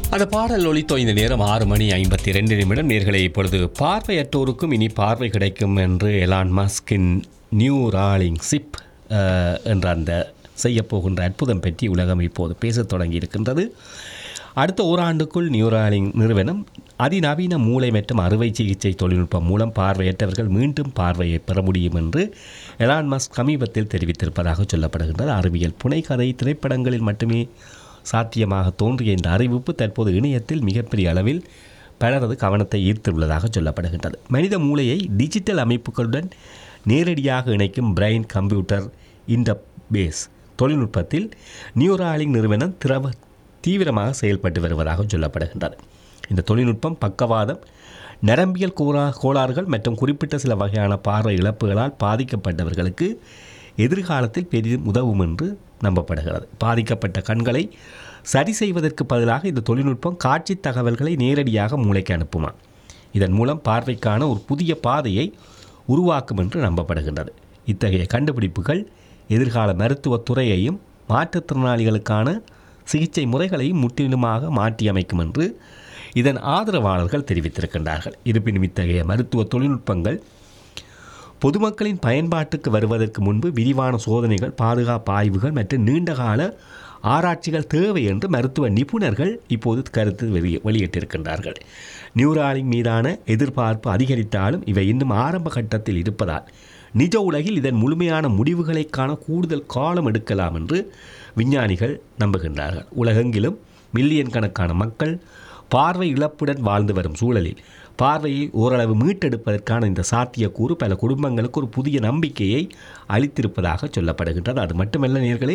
அந்த பாடல் ஒலித்தோ இந்த நேரம் 6:52 நேர்களை இப்பொழுது பார்வையற்றோருக்கும் இனி பார்வை கிடைக்கும் என்று எலான் மஸ்கின் நியூராலிங் சிப் என்ற அந்த செய்யப்போகின்ற அற்புதம் பற்றி உலகம் இப்போது பேசத் தொடங்கி இருக்கின்றது. அடுத்த ஓராண்டுக்குள் நியூராலிங் நிறுவனம் அதிநவீன மூளை மற்றும் அறுவை சிகிச்சை தொழில்நுட்பம் மூலம் பார்வையற்றவர்கள் மீண்டும் பார்வையை பெற முடியும் என்று எலான் மஸ்க் சமீபத்தில் தெரிவித்திருப்பதாக சொல்லப்படுகின்றது. அறிவியல் புனைகதை திரைப்படங்களில் மட்டுமே சாத்தியமாக தோன்றிய இந்த அறிவிப்பு தற்போது இணையத்தில் மிகப்பெரிய அளவில் பலரது கவனத்தை ஈர்த்துள்ளதாக சொல்லப்படுகின்றது. மனித மூளையை டிஜிட்டல் அமைப்புகளுடன் நேரடியாக இணைக்கும் பிரெயின் கம்ப்யூட்டர் இன்டர்பேஸ் தொழில்நுட்பத்தில் நியூராலிங் நிறுவனம் தீவிரமாக செயல்பட்டு வருவதாக சொல்லப்படுகின்றது. இந்த தொழில்நுட்பம் பக்கவாதம், நரம்பியல் கோளாறுகள் மற்றும் குறிப்பிட்ட சில வகையான பார்வை இழப்புகளால் பாதிக்கப்பட்டவர்களுக்கு எதிர்காலத்தில் பெரிதும் உதவும் என்று நம்பப்படுகிறது. பாதிக்கப்பட்ட கண்களை சரி செய்வதற்கு பதிலாக இந்த தொழில்நுட்பம் காட்சி தகவல்களை நேரடியாக மூளைக்கு அனுப்புமா. இதன் மூலம் பார்வைக்கான ஒரு புதிய பாதையை உருவாக்கும் என்று நம்பப்படுகின்றது. இத்தகைய கண்டுபிடிப்புகள் எதிர்கால மருத்துவத்துறையையும் மாற்றுத்திறனாளிகளுக்கான சிகிச்சை முறைகளையும் முற்றிலுமாக மாற்றியமைக்கும் என்று இதன் ஆதரவாளர்கள் தெரிவித்திருக்கின்றார்கள். இருப்பினும் இத்தகைய மருத்துவ தொழில்நுட்பங்கள் பொதுமக்களின் பயன்பாட்டுக்கு வருவதற்கு முன்பு விரிவான சோதனைகள், பாதுகாப்பு ஆய்வுகள் மற்றும் நீண்டகால ஆராய்ச்சிகள் தேவை என்று மருத்துவ நிபுணர்கள் இப்போது கருத்து வெளியிட்டிருக்கின்றார்கள். நியூராலிங் மீதான எதிர்பார்ப்பு அதிகரித்தாலும் இவை இன்னும் ஆரம்ப கட்டத்தில் இருப்பதால் நிஜ உலகில் இதன் முழுமையான முடிவுகளை காண கூடுதல் காலம் எடுக்கலாம் என்று விஞ்ஞானிகள் நம்புகின்றார்கள். உலகெங்கிலும் மில்லியன் கணக்கான மக்கள் பார்வை இழப்புடன் வாழ்ந்து வரும் சூழலில் பார்வையை ஓரளவு மீட்டெடுப்பதற்கான இந்த சாத்தியக்கூறு பல குடும்பங்களுக்கு ஒரு புதிய நம்பிக்கையை அளித்திருப்பதாக சொல்லப்படுகின்றது. அது மட்டுமல்ல நேர்களே,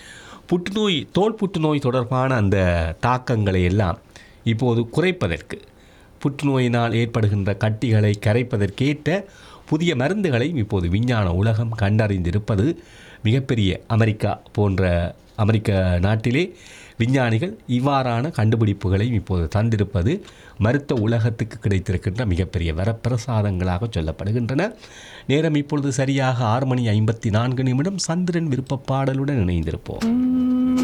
தோல் புற்றுநோய் தொடர்பான அந்த தாக்கங்களை எல்லாம் இப்போது குறைப்பதற்கு, புற்றுநோயினால் ஏற்படுகின்ற கட்டிகளை கரைப்பதற்கேற்ற புதிய மருந்துகளையும் இப்போது விஞ்ஞான உலகம் கண்டறிந்திருப்பது மிகப்பெரிய அமெரிக்க நாட்டிலே விஞ்ஞானிகள் இவ்வாறான கண்டுபிடிப்புகளையும் இப்போது தந்திருப்பது மருத்துவ உலகத்துக்கு கிடைத்திருக்கின்ற மிகப்பெரிய வரப்பிரசாதங்களாக சொல்லப்படுகின்றன. நேரம் இப்பொழுது சரியாக 6:54 சந்திரன் விருப்ப பாடலுடன் இணைந்திருப்போம்.